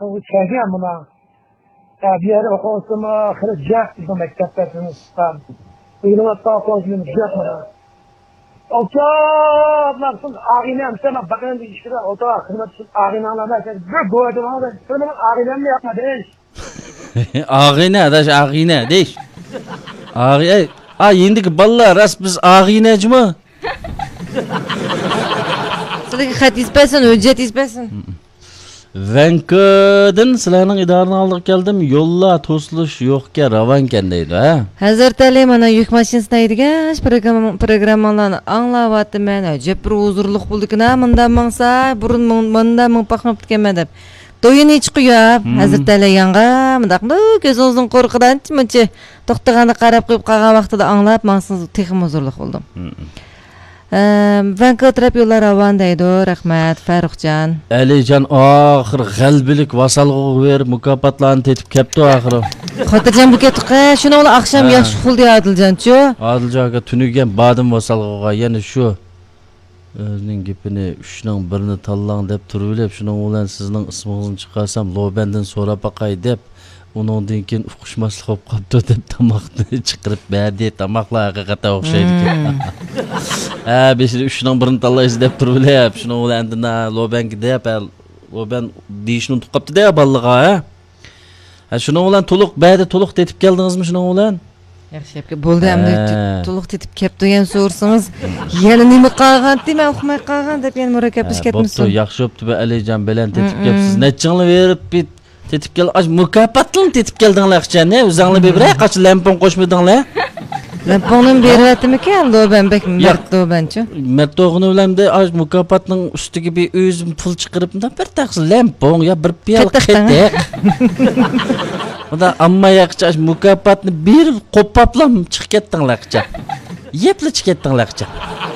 bu çekiyor buna. Bir yere okursun kıracak bu mektepte sen. Benim hatta konuşuyorum buna. Otur nasıl ağinem sana bakın işte otur kırmızı ağinalarla sen bir gördün abi. Sen ağinem mi yapma değil. Ağine adaş ağine değil. Ağine. Yendiki ballar rast biz ağineci mi? Sizlarga xat izpasin, hujjat izpasin. Vankadın sizlarning idorani oldiga keldim. Yo'llar to'silish yo'qga ravankan deydi, ha? Hazratali mana yuk mashinasida haydagan programmalarni anglayapti men. Ajab bir huzurliq bo'ldi-ku, munda mangsa, burun munda ming paqmab ketganman deb. Doyini chiqib, Hazratali yanga, mundaqmi ko'zingizning qo'rqidan muncha to'xtaganda qarab qo'yib qolgan vaqtida anglab, mangsiz texim huzurliq bo'ldim. Vankotrap yo'llar ravon deydi, rahmat Farruxjon. Alijon oxir g'albilik vasalg'u berib mukofotlarni tetib kepti oxiri. Xotirjon bu ketdi, shuni ola oqshom yaxshi xuldi Adiljon-chu. Adiljonga tunugan badim vasalg'uga yana shu o'zining gapini 3ning birini tanlang deb turib, shuning bilan sizning ismingizni chiqarsam Lobandan so'rab baqay deb uningdan keyin uqishmaslik bo'lib qopti deb tomoqni chiqarib berdi. Tomoqlar haqiqatan o'xshaydi. Ha, beşli 3ning birini tanlaysiz deb turib, shuning bilan Lobanga deb Loban deyishni tuqibdi da balliga, ha. Ha, shuning bilan to'liq tetib keldingizmi shuning bilan? Yaxshi gapga bo'ldi, endi to'liq tetib kelib degan so'rsangiz, yana nima qolgan dema, uqmay qolgan deb yana murakkablashib ketmisin. Bo'pti, yaxshi bo'pti, Alijon bilan tetib kelibsiz. Nechingni berib tetib kel, mukofotni tetib keldinglar-chi, ne? O'zingni bebiray, qach lampon qo'shmadinglar? Lamponni beryaptimikan, Lobanbek Merto'banchi? Merto'g'ini bilamda, mukofotning ustiga bir o'zim pul chiqarib, bir taqsi lampon ya bir piyal qetiq. Unda amma yaxshi mukofotni berib qo'paplam chiqib ketdinglar-chi. Yepli chiqib ketdinglar-chi.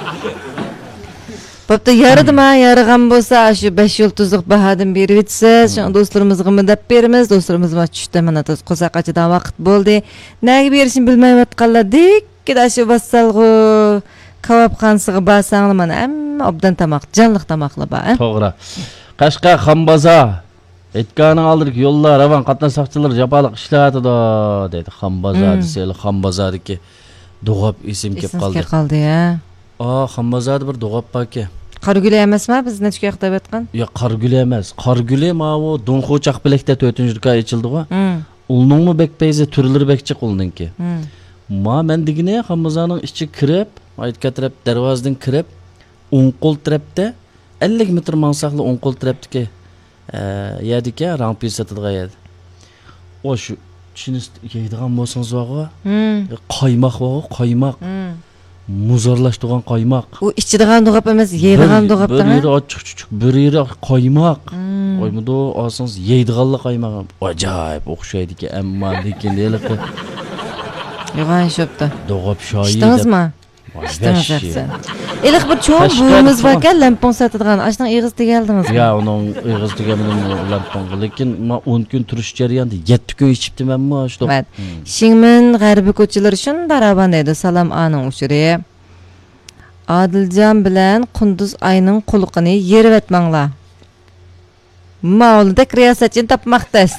Bo'pti, yaragan bo'lsa, shu 5 yulduzlik bahodan berib o'tsiz. Shu do'stlarimizga midab beramiz. Do'stlarimiz va tushda mana qo'saqachidan vaqt bo'ldi. Nega berishni bilmayotganlar dekkida shu vassalg'u kavobxonasiga borsanglar mana hamma obdan tamoq, jonliq tamoqlar bor. To'g'ri. Qashqa Xambaza aytganing oldirik yo'llar ravan qatnashchilar jaboliq ishlatadi dedi. Xambaza deseli Xambazadagi Do'g'ab esim kelib qoldi. Kelib qoldi, ya. Xambazada bir Do'g'ab paka. Qarguli emasmi biz nechga yoqda aytgan? Yo'q, Qarguli emas. Qarguli ma'vo Do'ngxo'chaq bilakda 4-jo'ka ochildi-ku. Ulningmi bekpayzi turlari bekchiq ulninki. Ma men digine Xambazaning ichi kirib, aytga taraf darvozadan kirib, o'ng qo'l tarafda 50 metr mansaqli o'ng qo'l tarafdagi yerdiki rampi satadigan yer. O shu chini yeydigan bo'lsangiz vaqo, qaymoq vaqo, qaymoq. Muzorlashtirgan qaymoq. U ichidigan do'g'ab emas, yeydigan do'g'abdan. Bir yeri ochiq-chuchuq, bir yeri qaymoq. Qo'ymadi, olsangiz yeydiganlar qaymoq. Ajoyib o'xshaydi-ki, ammo lekin eliqi. Yo'g'on shopda. Do'g'ab shoyi. Ishdingizmi? Ishdingizmi? Eliq bir cho'ng buyimiz borkan, lampon sotadigan. Ashdan eg'iz tegaldingizmi? Ya, uning eg'iz tegamin lampon, lekin men 10 kun turish jarayonida 7 kun ichibdimanmi shu. Shingmin g'arbiy ko'chalari shunda ravan deydi. Salom aning ushuri. Adiljon bilan Qunduz ayning quluqini yerib etmanglar. Mavlida riyosatchini topmoqdas.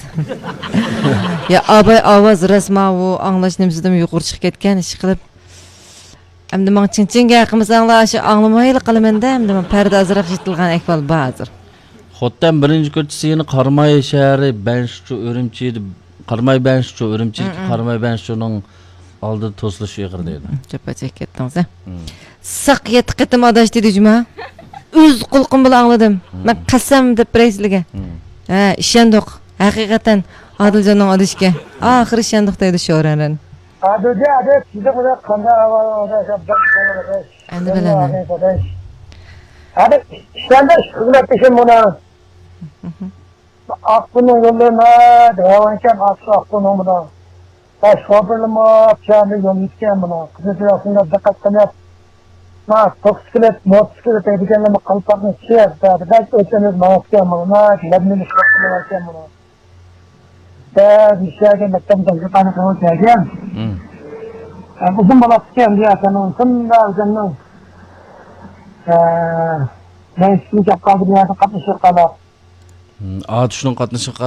Ya abay ovoz rasma u anglash nimsidan yuqori chiqib ketgan ish qilib. Endi men chin-chinga haqimiz anglash anglamayli qilaman-da, endi men parda azroq yetilgan ahvol bor hozir. Xotdan birinchi ko'chasini Qarmay shahri Banshchu Urumchi, Qarmay Banshchu Urumchi, Qarmay Banshchuning oldida to'silish yig'ir deydi. Chapa chek ketdingiz. Saq yetib qitim adash dedi juma. O'z qulqim bilan angladim. Men qasam deb preysliga. Ha, ishondik. Haqiqatan Adiljonning adishga. Oxiri ishondik deydi sho'radan. Ade, sizde burada kanda havalarda Endi bilaman. Ade, sen de hizmet peşin buna. Aklının yollarına, devanken aklının buna. Baş kapırlımı, kendi yol yitken buna. Kızı aslında dikkatini yap. Toksikilet, motosiklet edikenleme kalpakını çiğer. Belki öteniz mağazken buna. Lebnini şokunu varken buna. Bir şeyge mektemden bir tane kavul çeğen. Uzun balasıken diye senin sında üzerinin ben sizin yapkaldı bir yerde katlaşır kadar. Şunun katlaşır